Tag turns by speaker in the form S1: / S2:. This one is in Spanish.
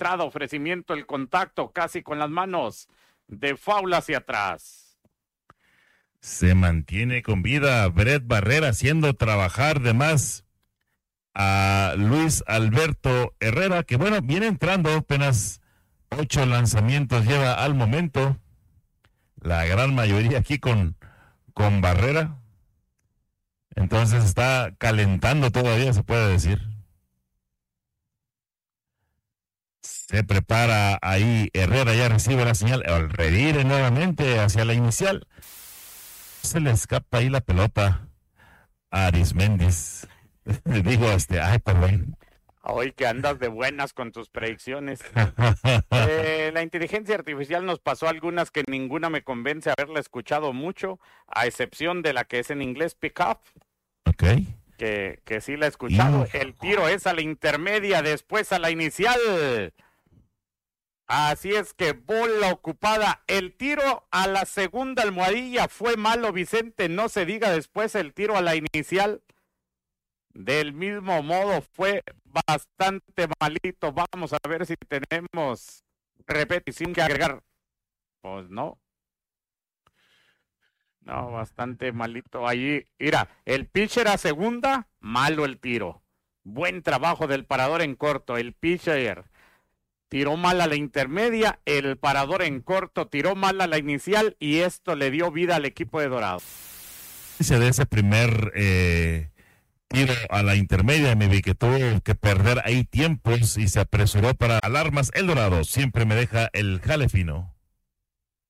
S1: entrada, ofrecimiento, el contacto casi con las manos de faula hacia atrás.
S2: Se mantiene con vida Brett Barrera, haciendo trabajar de más a Luis Alberto Herrera, que bueno, viene entrando, apenas 8 lanzamientos lleva al momento, la gran mayoría aquí con Barrera. Entonces está calentando todavía, se puede decir. Se prepara ahí Herrera, ya recibe la señal, al revire nuevamente hacia la inicial. Se le escapa ahí la pelota a Arisméndez. Digo, ay, perdón.
S1: Hoy que andas de buenas con tus predicciones. La inteligencia artificial nos pasó algunas que ninguna me convence haberla escuchado mucho, a excepción de la que es en inglés pick up.
S2: Ok.
S1: Que sí la he escuchado. El tiro es a la intermedia, después a la inicial. Así es que bola ocupada. El tiro a la segunda almohadilla fue malo, Vicente. No se diga después el tiro a la inicial. Del mismo modo fue bastante malito. Vamos a ver si tenemos repetición que agregar. Pues no. No, bastante malito. Allí, mira, el pitcher a segunda, malo el tiro. Buen trabajo del parador en corto. El pitcher tiró mal a la intermedia, el parador en corto tiró mal a la inicial y esto le dio vida al equipo de Dorados.
S2: De ese primer tiro a la intermedia, me vi que tuvo que perder ahí tiempos y se apresuró para alarmas. El Dorado siempre me deja el jale fino.